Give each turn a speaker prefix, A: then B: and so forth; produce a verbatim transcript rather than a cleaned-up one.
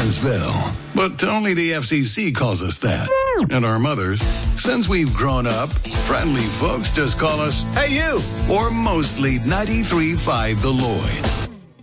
A: Evansville. But only the F C C calls us that. And our mothers, since we've grown up, friendly folks just call us, "Hey, you!" Or mostly ninety-three point five The Lloyd.